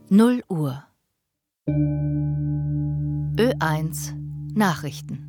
0 Uhr. Ö1 Nachrichten.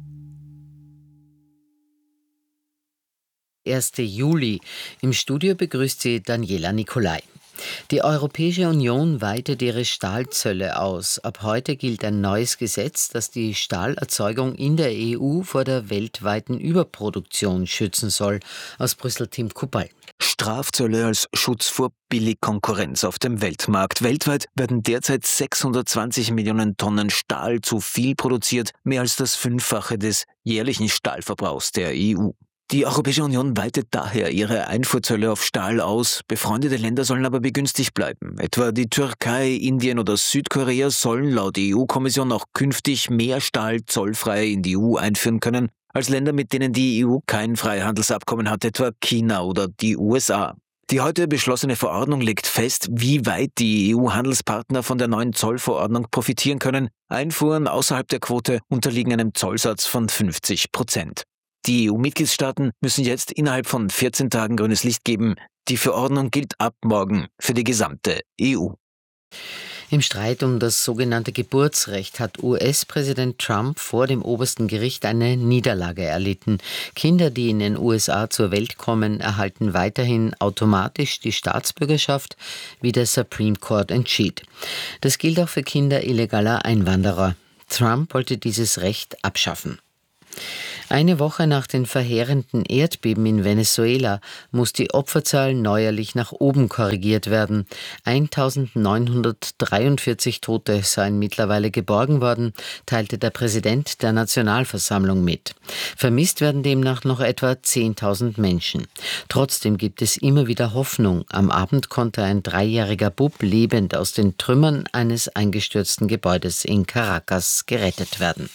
1. Juli. Im Studio begrüßt sie Daniela Nicolai. Die Europäische Union weitet ihre Stahlzölle aus. Ab heute gilt ein neues Gesetz, das die Stahlerzeugung in der EU vor der weltweiten Überproduktion schützen soll. Aus Brüssel Tim Kubal. Strafzölle als Schutz vor Billigkonkurrenz auf dem Weltmarkt. Weltweit werden derzeit 620 Millionen Tonnen Stahl zu viel produziert, mehr als das Fünffache des jährlichen Stahlverbrauchs der EU. Die Europäische Union weitet daher ihre Einfuhrzölle auf Stahl aus. Befreundete Länder sollen aber begünstigt bleiben. Etwa die Türkei, Indien oder Südkorea sollen laut EU-Kommission auch künftig mehr Stahl zollfrei in die EU einführen können, als Länder, mit denen die EU kein Freihandelsabkommen hat, etwa China oder die USA. Die heute beschlossene Verordnung legt fest, wie weit die EU-Handelspartner von der neuen Zollverordnung profitieren können. Einfuhren außerhalb der Quote unterliegen einem Zollsatz von 50%. Die EU-Mitgliedstaaten müssen jetzt innerhalb von 14 Tagen grünes Licht geben. Die Verordnung gilt ab morgen für die gesamte EU. Im Streit um das sogenannte Geburtsrecht hat US-Präsident Trump vor dem obersten Gericht eine Niederlage erlitten. Kinder, die in den USA zur Welt kommen, erhalten weiterhin automatisch die Staatsbürgerschaft, wie der Supreme Court entschied. Das gilt auch für Kinder illegaler Einwanderer. Trump wollte dieses Recht abschaffen. Eine Woche nach den verheerenden Erdbeben in Venezuela muss die Opferzahl neuerlich nach oben korrigiert werden. 1943 Tote seien mittlerweile geborgen worden, teilte der Präsident der Nationalversammlung mit. Vermisst werden demnach noch etwa 10.000 Menschen. Trotzdem gibt es immer wieder Hoffnung. Am Abend konnte ein 3-jähriger Bub lebend aus den Trümmern eines eingestürzten Gebäudes in Caracas gerettet werden.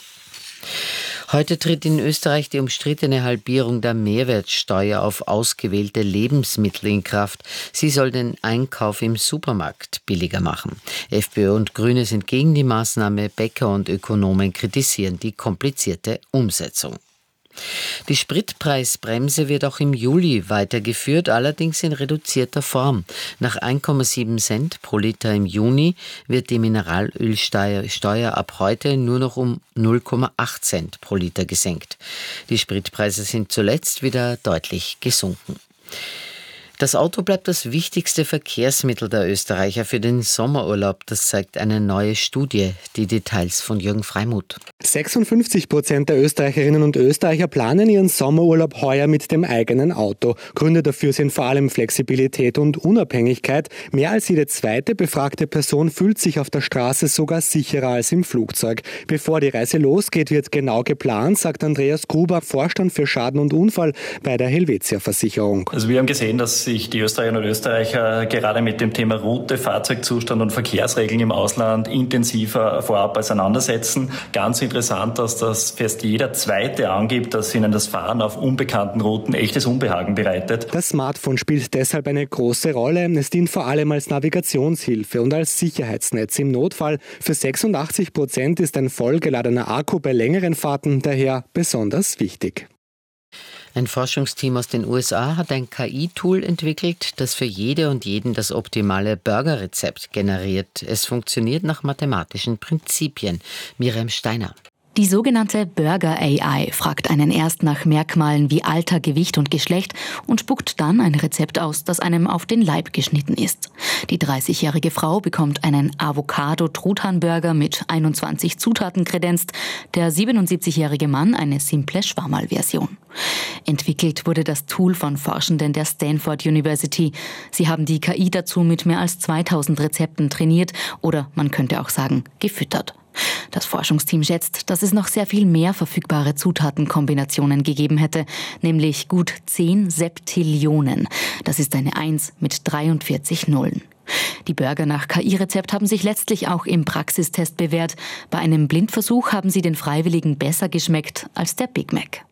Heute tritt in Österreich die umstrittene Halbierung der Mehrwertsteuer auf ausgewählte Lebensmittel in Kraft. Sie soll den Einkauf im Supermarkt billiger machen. FPÖ und Grüne sind gegen die Maßnahme, Bäcker und Ökonomen kritisieren die komplizierte Umsetzung. Die Spritpreisbremse wird auch im Juli weitergeführt, allerdings in reduzierter Form. Nach 1,7 Cent pro Liter im Juni wird die Mineralölsteuer ab heute nur noch um 0,8 Cent pro Liter gesenkt. Die Spritpreise sind zuletzt wieder deutlich gesunken. Das Auto bleibt das wichtigste Verkehrsmittel der Österreicher für den Sommerurlaub. Das zeigt eine neue Studie. Die Details von Jürgen Freimuth. 56% der Österreicherinnen und Österreicher planen ihren Sommerurlaub heuer mit dem eigenen Auto. Gründe dafür sind vor allem Flexibilität und Unabhängigkeit. Mehr als jede zweite befragte Person fühlt sich auf der Straße sogar sicherer als im Flugzeug. Bevor die Reise losgeht, wird genau geplant, sagt Andreas Gruber, Vorstand für Schaden und Unfall bei der Helvetia Versicherung. Also wir haben gesehen, dass sich die Österreicherinnen und Österreicher gerade mit dem Thema Route, Fahrzeugzustand und Verkehrsregeln im Ausland intensiver vorab auseinandersetzen. Ganz interessant, dass das fast jeder Zweite angibt, dass ihnen das Fahren auf unbekannten Routen echtes Unbehagen bereitet. Das Smartphone spielt deshalb eine große Rolle. Es dient vor allem als Navigationshilfe und als Sicherheitsnetz im Notfall. Für 86% ist ein vollgeladener Akku bei längeren Fahrten daher besonders wichtig. Ein Forschungsteam aus den USA hat ein KI-Tool entwickelt, das für jede und jeden das optimale Burgerrezept generiert. Es funktioniert nach mathematischen Prinzipien. Miriam Steiner. Die sogenannte Burger AI fragt einen erst nach Merkmalen wie Alter, Gewicht und Geschlecht und spuckt dann ein Rezept aus, das einem auf den Leib geschnitten ist. Die 30-jährige Frau bekommt einen Avocado-Truthahn-Burger mit 21 Zutaten kredenzt, der 77-jährige Mann eine simple Schwammerl-Version. Entwickelt wurde das Tool von Forschenden der Stanford University. Sie haben die KI dazu mit mehr als 2000 Rezepten trainiert oder man könnte auch sagen, gefüttert. Das Forschungsteam schätzt, dass es noch sehr viel mehr verfügbare Zutatenkombinationen gegeben hätte, nämlich gut 10 Septillionen. Das ist eine 1 mit 43 Nullen. Die Burger nach KI-Rezept haben sich letztlich auch im Praxistest bewährt. Bei einem Blindversuch haben sie den Freiwilligen besser geschmeckt als der Big Mac.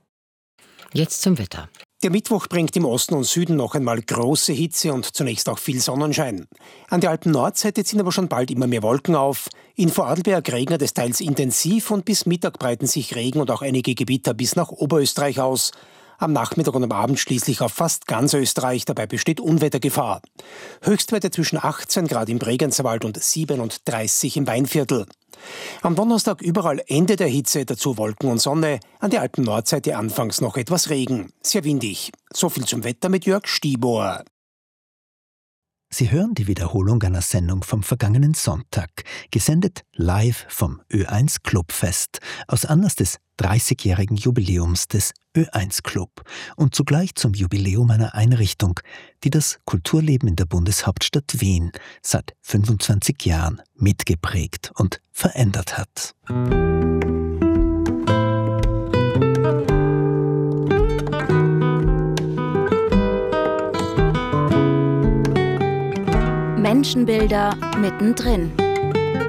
Jetzt zum Wetter. Der Mittwoch bringt im Osten und Süden noch einmal große Hitze und zunächst auch viel Sonnenschein. An der Alpen-Nordseite ziehen aber schon bald immer mehr Wolken auf. In Vorarlberg regnet es teils intensiv und bis Mittag breiten sich Regen und auch einige Gewitter bis nach Oberösterreich aus. Am Nachmittag und am Abend schließlich auf fast ganz Österreich. Dabei besteht Unwettergefahr. Höchstwerte zwischen 18 Grad im Bregenzerwald und 37 im Weinviertel. Am Donnerstag überall Ende der Hitze, dazu Wolken und Sonne. An der Alpen-Nordseite anfangs noch etwas Regen. Sehr windig. So viel zum Wetter mit Jörg Stiebohr. Sie hören die Wiederholung einer Sendung vom vergangenen Sonntag, gesendet live vom Ö1 Clubfest aus Anlass des 30-jährigen Jubiläums des Ö1 Club und zugleich zum Jubiläum einer Einrichtung, die das Kulturleben in der Bundeshauptstadt Wien seit 25 Jahren mitgeprägt und verändert hat. Menschenbilder mittendrin.